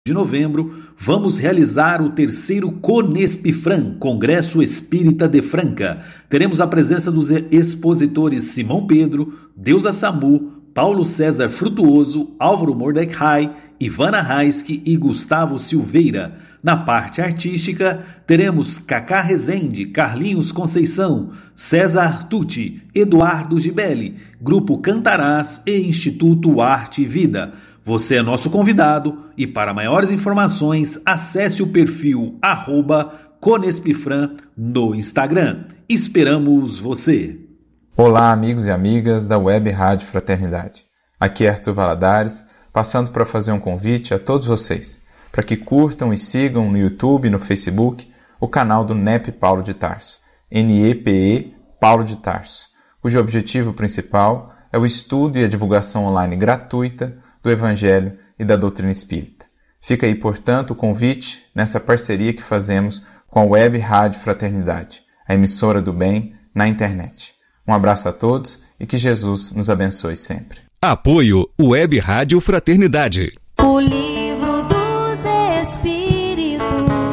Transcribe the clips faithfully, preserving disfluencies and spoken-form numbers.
de novembro, vamos realizar o terceiro Conespifran, Congresso Espírita de Franca. Teremos a presença dos expositores Simão Pedro, Deusa Samu, Paulo César Frutuoso, Álvaro Mordecai, Ivana Raiski e Gustavo Silveira. Na parte artística, teremos Cacá Rezende, Carlinhos Conceição, César Tucci, Eduardo Gibelli, Grupo Cantarás e Instituto Arte e Vida. Você é nosso convidado e para maiores informações, acesse o perfil arroba Conespifran no Instagram. Esperamos você! Olá, amigos e amigas da Web Rádio Fraternidade. Aqui é Arthur Valadares, passando para fazer um convite a todos vocês, para que curtam e sigam no YouTube e no Facebook o canal do N E P Paulo de Tarso, N E P E Paulo de Tarso, cujo objetivo principal é o estudo e a divulgação online gratuita do Evangelho e da doutrina espírita. Fica aí, portanto, o convite nessa parceria que fazemos com a Web Rádio Fraternidade, a emissora do bem na internet. Um abraço a todos e que Jesus nos abençoe sempre. Apoio Web Rádio Fraternidade. O livro dos Espíritos,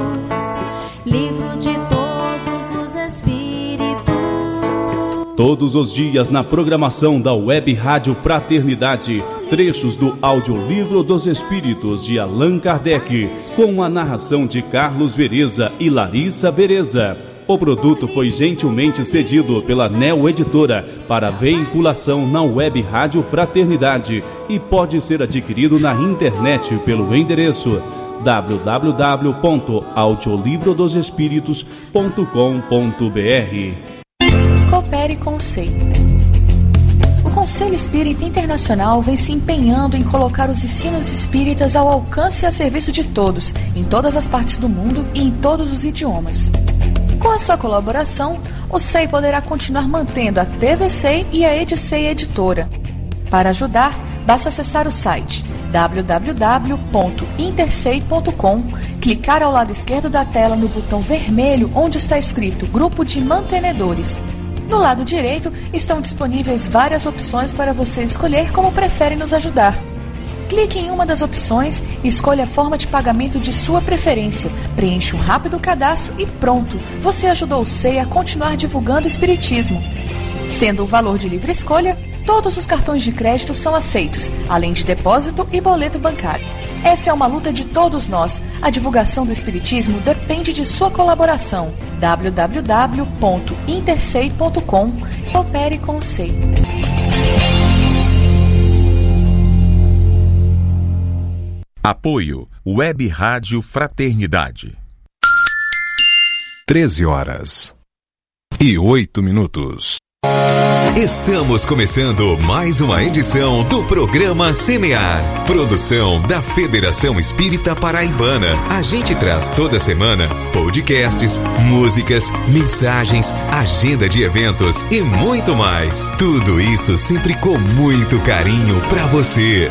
livro de todos os Espíritos. Todos os dias na programação da Web Rádio Fraternidade, trechos do Audiolivro dos Espíritos de Allan Kardec, com a narração de Carlos Vereza e Larissa Vereza. O produto foi gentilmente cedido pela Neo Editora para veiculação na Web Rádio Fraternidade e pode ser adquirido na internet pelo endereço w w w ponto audiolivro dos espíritos ponto com ponto b r. Coopere com o SEI. O Conselho Espírita Internacional vem se empenhando em colocar os ensinos espíritas ao alcance e a serviço de todos, em todas as partes do mundo e em todos os idiomas. Com a sua colaboração, o SEI poderá continuar mantendo a T V C e a EdSEI Editora. Para ajudar, basta acessar o site w w w ponto intersei ponto com, clicar ao lado esquerdo da tela no botão vermelho onde está escrito Grupo de Mantenedores. No lado direito estão disponíveis várias opções para você escolher como prefere nos ajudar. Clique em uma das opções e escolha a forma de pagamento de sua preferência. Preencha um rápido cadastro e pronto! Você ajudou o SEI a continuar divulgando o Espiritismo. Sendo o valor de livre escolha, todos os cartões de crédito são aceitos, além de depósito e boleto bancário. Essa é uma luta de todos nós. A divulgação do Espiritismo depende de sua colaboração. w w w ponto intersei ponto com. Coopere com o SEI. Apoio Web Rádio Fraternidade. treze horas e oito minutos. Estamos começando mais uma edição do programa Semear, produção da Federação Espírita Paraibana. A gente traz toda semana podcasts, músicas, mensagens, agenda de eventos e muito mais. Tudo isso sempre com muito carinho para você.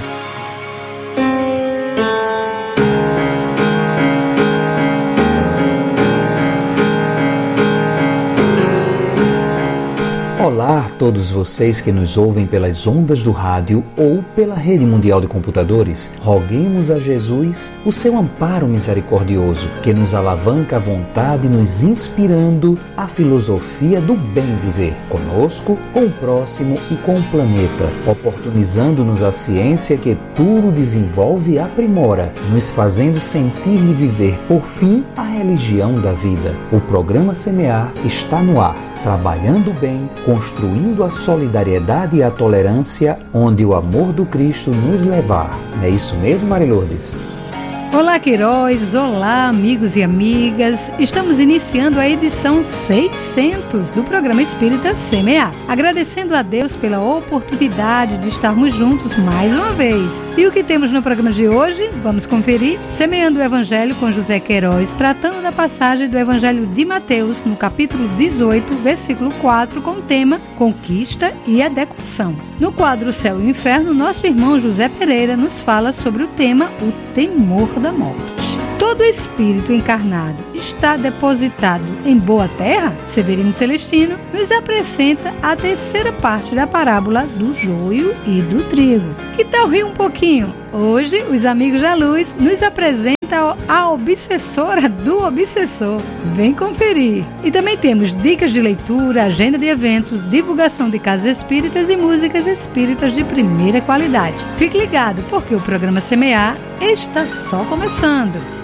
Olá a todos vocês que nos ouvem pelas ondas do rádio ou pela rede mundial de computadores. Roguemos a Jesus o seu amparo misericordioso, que nos alavanca à vontade, nos inspirando a filosofia do bem viver, conosco, com o próximo e com o planeta, oportunizando-nos a ciência que tudo desenvolve e aprimora, nos fazendo sentir e viver, por fim, a religião da vida. O programa Semear está no ar, trabalhando bem, construindo a solidariedade e a tolerância, onde o amor do Cristo nos levar. É isso mesmo, Mari Lourdes? Olá, Queiroz! Olá, amigos e amigas! Estamos iniciando a edição seiscentos do programa Espírita Semear, agradecendo a Deus pela oportunidade de estarmos juntos mais uma vez. E o que temos no programa de hoje? Vamos conferir. Semeando o Evangelho com José Queiroz, tratando da passagem do Evangelho de Mateus, no capítulo dezoito, versículo quatro, com o tema Conquista e Adequação. No quadro Céu e Inferno, nosso irmão José Pereira nos fala sobre o tema O Temor da Morte. todo espírito encarnado está depositado em boa terra? Severino Celestino nos apresenta a terceira parte da parábola do joio e do trigo. Que tal rir um pouquinho? Hoje, os amigos da luz nos apresentam a obsessora do obsessor. Vem conferir! E também temos dicas de leitura, agenda de eventos, divulgação de casas espíritas e músicas espíritas de primeira qualidade. Fique ligado, porque o programa Semear está só começando.